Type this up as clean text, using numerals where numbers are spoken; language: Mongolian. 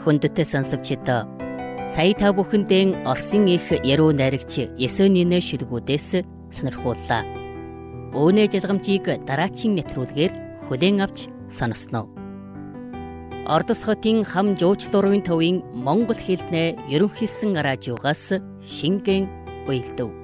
хүндтэй сонсогчид, сая та бүхэндээ Оросын их яруу найрагч Есенинэ шүлгүүдээс сонирхууллаа. Өөний жалгамжийг дараачийн нэвтрүүлгээр хүлээн авч сонсноо. Ордос хотын хам жуучлуурын төвийн монгол хэлний ерөнхийлсөн радиогоос шингэн уйлдэв.